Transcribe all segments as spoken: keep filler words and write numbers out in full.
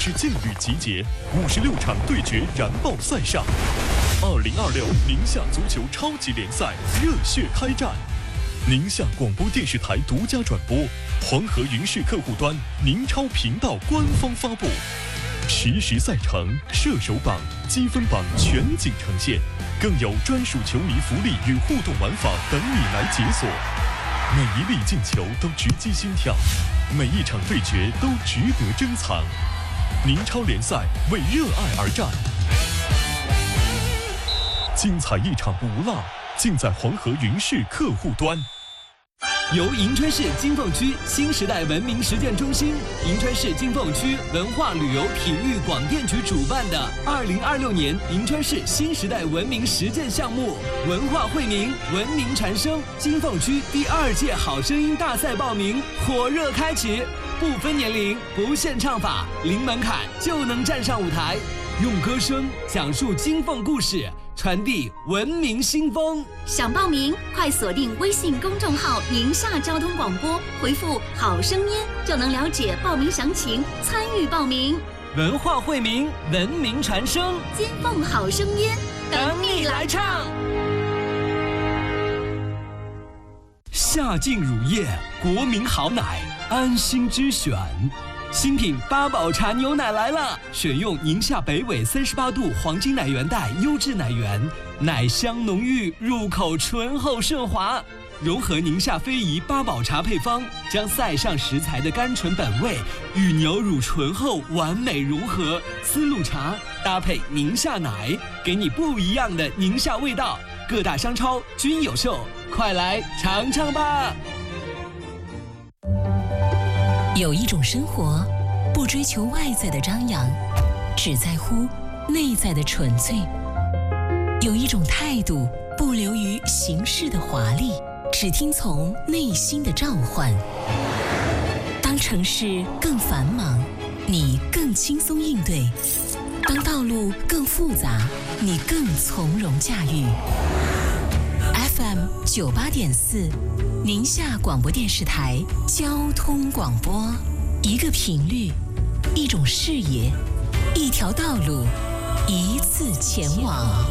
之劲旅集结，五十六场对决燃爆赛上。二零二六宁夏足球超级联赛热血开战，宁夏广播电视台独家转播，黄河云视客户端、宁超频道官方发布。实时赛程、射手榜、积分榜全景呈现，更有专属球迷福利与互动玩法等你来解锁。每一粒进球都直击心跳，每一场对决都值得珍藏。宁超联赛为热爱而战，精彩一场不落，尽在黄河云视客户端。 由银川市金凤区新时代文明实践中心、银川市金凤区文化旅游体育广电局主办的二零二六年银川市新时代文明实践项目“文化惠民，文明传声”金凤区第二届好声音大赛报名火热开启，不分年龄，不限唱法，零门槛就能站上舞台，用歌声讲述金凤故事，传递文明新风。 想报名，快锁定微信公众号“宁夏交通广播”，回复“好声音”就能了解报名详情，参与报名。 文化惠民，文明传声， 金凤好声音， 等你来唱。夏净乳业，国民好奶，安心之选。新品八宝茶牛奶来了，选用宁夏北纬三十八度黄金奶源带优质奶源，奶香浓郁，入口醇厚顺滑，融合宁夏非遗八宝茶配方，将塞上食材的甘醇本味与牛乳醇厚完美融合，丝路茶搭配宁夏奶，给你不一样的宁夏味道。各大商超均有售，快来尝尝吧。 有一种生活，不追求外在的张扬，只在乎内在的纯粹；有一种态度，不流于形式的华丽，只听从内心的召唤。当城市更繁忙，你更轻松应对；当道路更复杂，你更从容驾驭。F M 九八点四，宁夏广播电视台交通广播，一个频率，一种视野，一条道路，一次前往。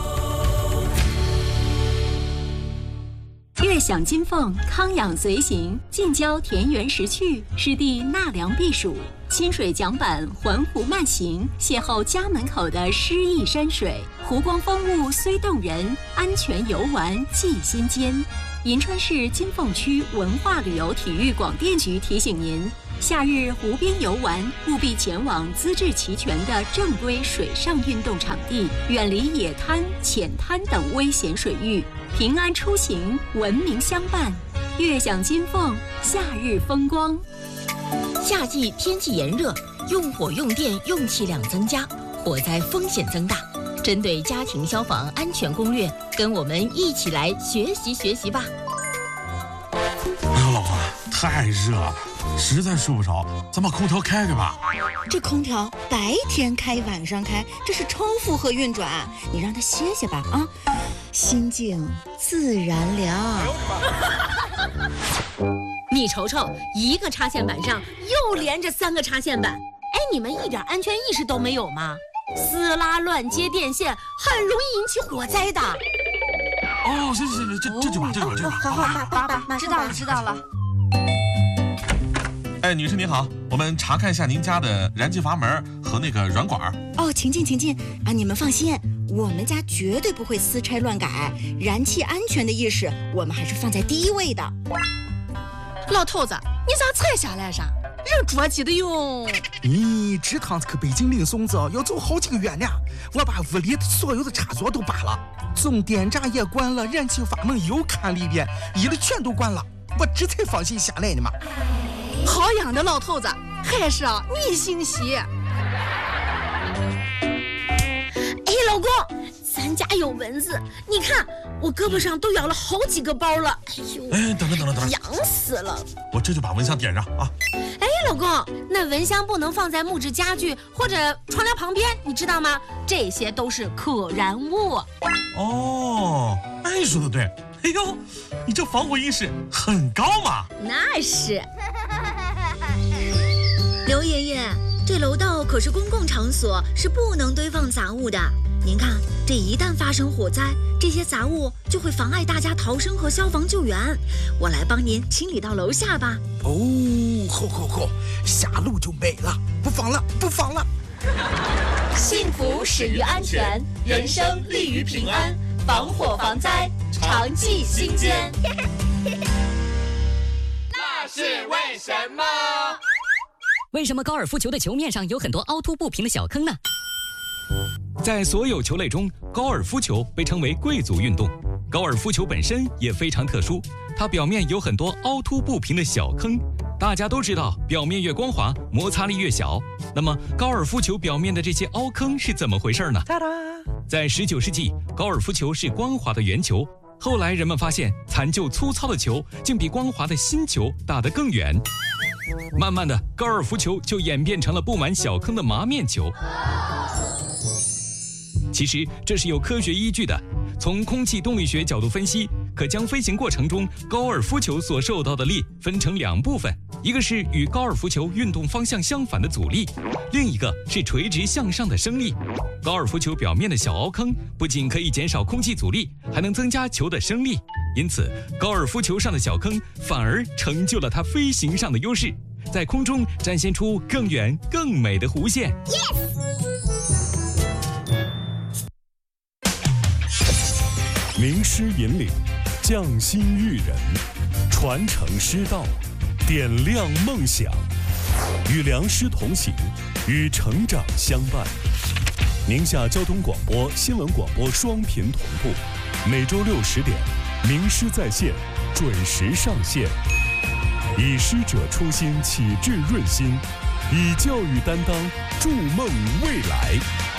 悦享金凤，康养随行，近郊田园识趣，湿地纳凉避暑，清水桨板，环湖慢行，邂逅家门口的诗意山水，湖光风物虽动人，安全游玩记心间。银川市金凤区文化旅游体育广电局提醒您，夏日湖边游玩务必前往资质齐全的正规水上运动场地，远离野滩、浅滩等危险水域，平安出行，文明相伴，悦享金凤夏日风光。 夏季天气炎热，用火用电用气量增加，火灾风险增大。针对家庭消防安全攻略，跟我们一起来学习学习吧。 哎呦，老婆，太热了，实在睡不着，咱把空调开开吧。 这空调白天开晚上开，这是超负荷运转，你让它歇歇吧啊，心静自然凉。 你瞅瞅，一个插线板上又连着三个插线板，哎，你们一点安全意识都没有吗？撕拉乱接电线很容易引起火灾的。 哦，行行行，这这就把这就把这就把。 好好好，爸爸，知道了知道了。 哎，女士您好，我们查看一下您家的燃气阀门和那个软管。 哦，请进请进啊！你们放心，我们家绝对不会私拆乱改，燃气安全的意识我们还是放在第一位的。 老头子，你咋才下来噻？人着急的哟。 咦，这趟子去北京领孙子要走好几个月呢，我把屋里所有的插座都拔了，总电闸也关了，燃气阀门又看了一遍，一的全都关了，我这才放心下来的嘛。 好样的，老头子，还是啊你心细。哎， 老公，咱家有蚊子，你看我胳膊上都咬了好几个包了。哎呦， 哎，等等等等等等， 痒死了！ 我这就把蚊香点上啊。 哎，老公，那蚊香不能放在木质家具或者窗帘旁边，你知道吗？这些都是可燃物。 哦，哎，说的对。哎呦，你这防火意识很高嘛。 那是。 刘爷爷， 这楼道可是公共场所，是不能堆放杂物的。您看，这一旦发生火灾，这些杂物就会妨碍大家逃生和消防救援。我来帮您清理到楼下吧。 哦，好好好，下楼就没了，不放了，不放了。 幸福始于安全，人生立于平安，防火防灾，常记心间。 那是为什么？ 为什么高尔夫球的球面上有很多凹凸不平的小坑呢？ 在所有球类中，高尔夫球被称为贵族运动。高尔夫球本身也非常特殊，它表面有很多凹凸不平的小坑。大家都知道，表面越光滑，摩擦力越小。那么，高尔夫球表面的这些凹坑是怎么回事呢？在十九世纪，高尔夫球是光滑的圆球。后来人们发现，残旧粗糙的球竟比光滑的新球打得更远。慢慢的，高尔夫球就演变成了布满小坑的麻面球。其实这是有科学依据的。从空气动力学角度分析，可将飞行过程中高尔夫球所受到的力分成两部分，一个是与高尔夫球运动方向相反的阻力，另一个是垂直向上的升力。高尔夫球表面的小凹坑不仅可以减少空气阻力，还能增加球的升力，因此高尔夫球上的小坑反而成就了它飞行上的优势，在空中展现出更远更美的弧线。 Yes! 名师引领，匠心育人，传承师道，点亮梦想，与良师同行，与成长相伴。宁夏交通广播、新闻广播双频同步，每周六十点，名师在线，准时上线。以师者初心，启智润心，以教育担当，筑梦未来。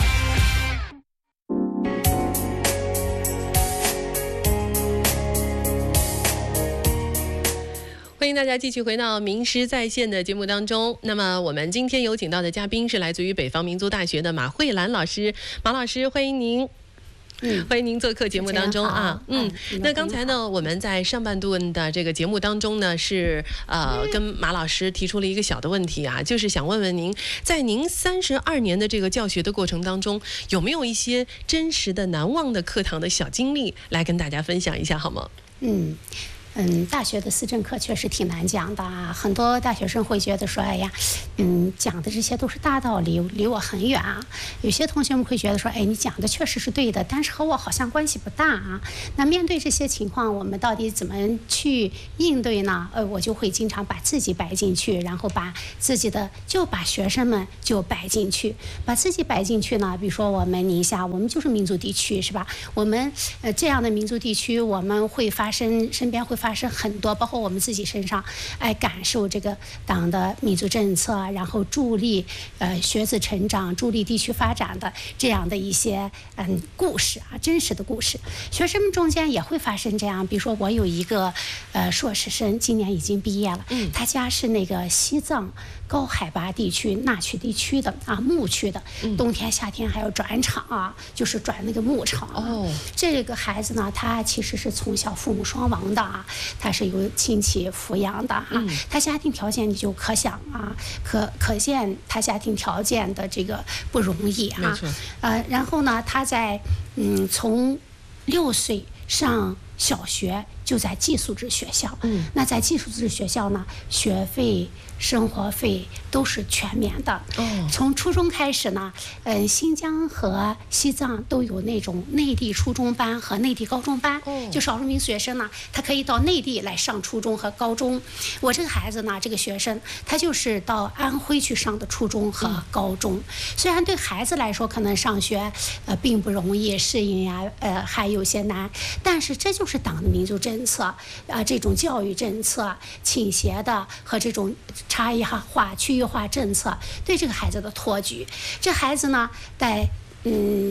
欢迎大家继续回到《名师在线》的节目当中。那么，我们今天有请到的嘉宾是来自于北方民族大学的马慧兰老师。马老师，欢迎您。 嗯，欢迎您做客节目当中啊。嗯，那刚才呢，我们在上半段的这个节目当中呢，是呃跟马老师提出了一个小的问题啊，就是想问问您，在您三十二年的这个教学的过程当中，有没有一些真实的难忘的课堂的小经历来跟大家分享一下，好吗？ 嗯。 嗯，大学的思政课确实挺难讲的啊，很多大学生会觉得说，哎呀，嗯，讲的这些都是大道理，离我很远啊。有些同学们会觉得说，哎，你讲的确实是对的，但是和我好像关系不大啊。那面对这些情况，我们到底怎么去应对呢？呃，我就会经常把自己摆进去，然后把自己的就把学生们就摆进去，把自己摆进去呢。比如说我们宁夏，我们就是民族地区，是吧？我们呃这样的民族地区，我们会发生身边会。 发生很多，包括我们自己身上，哎，感受这个党的民族政策，然后助力呃学子成长、助力地区发展的这样的一些嗯故事啊，真实的故事。学生们中间也会发生这样，比如说我有一个呃硕士生，今年已经毕业了，嗯，他家是那个西藏高海拔地区纳曲地区的啊牧区的，嗯、冬天夏天还要转场啊，就是转那个牧场、啊。哦，这个孩子呢，他其实是从小父母双亡的啊。 他是由亲戚抚养的啊，嗯、他家庭条件你就可想啊，可可见他家庭条件的这个不容易啊。没错。呃，然后呢，他在嗯从六岁上小学就在寄宿制学校，嗯，那在寄宿制学校呢，学费、生活费都是全免的。哦，从初中开始呢，嗯，新疆和西藏都有那种内地初中班和内地高中班。哦，就少数民族学生呢，他可以到内地来上初中和高中。我这个孩子呢，这个学生他就是到安徽去上的初中和高中。嗯、虽然对孩子来说可能上学呃并不容易适应呀，呃还有些难，但是这就是党的民族政策啊、呃，这种教育政策倾斜的和这种差异化、区域化政策对这个孩子的托举，这孩子呢，在嗯。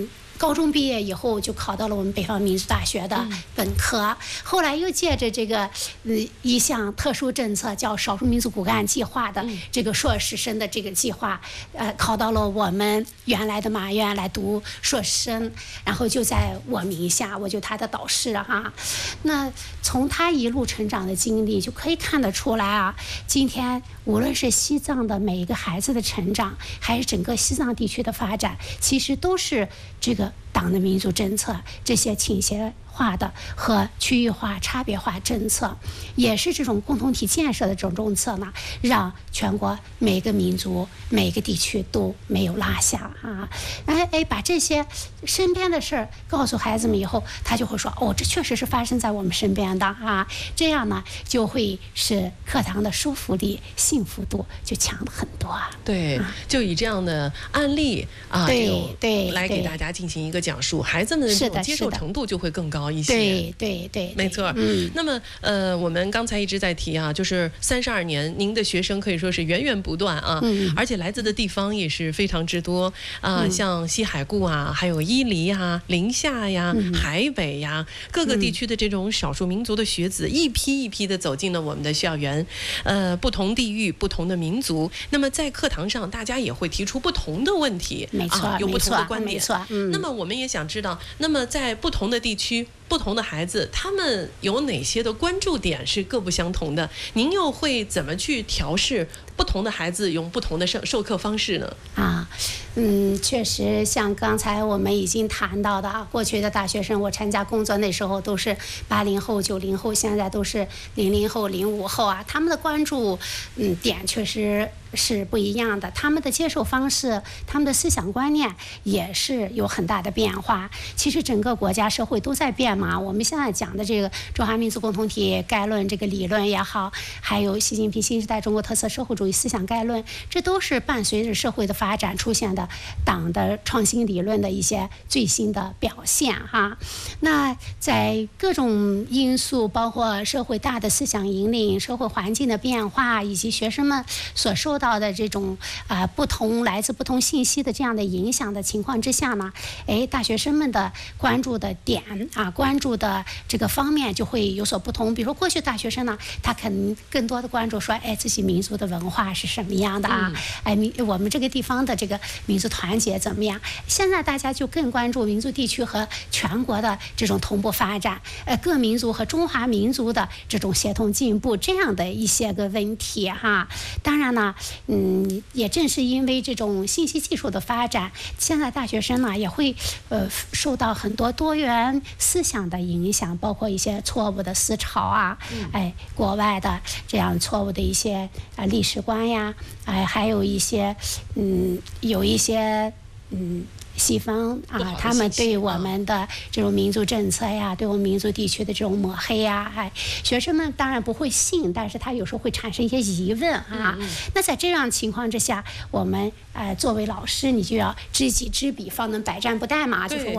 高中毕业以后就考到了我们北方民族大学的本科，嗯、后来又借着这个嗯一项特殊政策叫少数民族骨干计划的这个硕士生的这个计划，呃，考到了我们原来的马院来读硕士生，然后就在我名下，我就他的导师哈。那从他一路成长的经历就可以看得出来啊，今天无论是西藏的每一个孩子的成长，还是整个西藏地区的发展，其实都是这个党的民族政策这些倾斜化的和区域化差别化政策，也是这种共同体建设的这种政策呢，让全国每个民族每个地区都没有落下啊！哎哎，把这些身边的事儿告诉孩子们以后，他就会说哦，这确实是发生在我们身边的啊！这样呢，就会使课堂的舒服力、幸福度就强了很多啊！ 对，就以这样的案例啊， 对对， 来给大家进行一个讲述，孩子们的这种接受程度就会更高一些。 对对对， 没错。嗯，那么呃，我们刚才一直在提啊，就是三十二年，您的学生可以说是源源不断啊，嗯，而且来自的地方也是非常之多啊、呃嗯，像西海固啊，还有伊犁啊、宁夏呀、嗯、海北呀，各个地区的这种少数民族的学子，一批一批的走进了我们的校园。呃，不同地域、不同的民族，那么在课堂上，大家也会提出不同的问题， 没错， 啊、有不同的观点。 没错，嗯。 那么我们也想知道，那么在不同的地区。不同的孩子，他们有哪些的关注点是各不相同的？您又会怎么去调试不同的孩子用不同的授授课方式呢？ 啊，嗯，确实，像刚才我们已经谈到的啊，过去的大学生，我参加工作那时候都是八零后、九零后，现在都是零零后、零五后啊，他们的关注嗯点确实是不一样的，他们的接受方式、他们的思想观念也是有很大的变化。其实整个国家社会都在变嘛。我们现在讲的这个中华民族共同体概论这个理论也好，还有习近平新时代中国特色社会主义思想概论，这都是伴随着社会的发展出现的党的创新理论的一些最新的表现哈。那在各种因素，包括社会大的思想引领、社会环境的变化，以及学生们所受到的这种啊、呃、不同来自不同信息的这样的影响的情况之下呢，哎，大学生们的关注的点啊，关注的这个方面就会有所不同。比如说过去大学生呢，他可能更多的关注说，哎，自己民族的文化是什么样的啊？嗯、哎，民我们这个地方的这个民族团结怎么样？现在大家就更关注民族地区和全国的这种同步发展，呃，各民族和中华民族的这种协同进步这样的一些个问题哈。当然呢，嗯，也正是因为这种信息技术的发展，现在大学生呢也会呃受到很多多元思想的影响，包括一些错误的思潮啊，嗯、哎，国外的这样错误的一些啊历史观呀，哎，还有一些嗯有一些嗯。西方啊，他们对我们的这种民族政策呀，对我们民族地区的这种抹黑呀，哎，学生们当然不会信，但是他有时候会产生一些疑问啊。嗯、那在这样情况之下，我们呃作为老师，你就要知己知彼，方能百战不殆嘛，就是我。